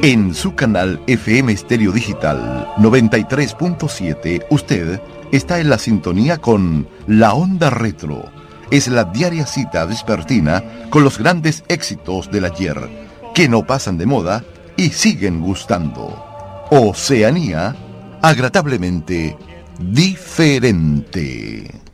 En su canal FM Estéreo Digital 93.7, usted está en la sintonía con La Onda Retro. Es la diaria cita vespertina con los grandes éxitos del ayer, que no pasan de moda y siguen gustando. Oceanía, agradablemente diferente.